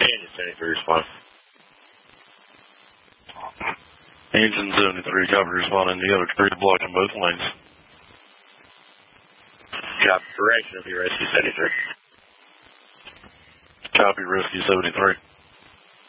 Engine 73 respond. Engine 73, copy, responding. The other tree blocking both lanes. Copy, correction of your Rescue 73. Copy, Rescue 73.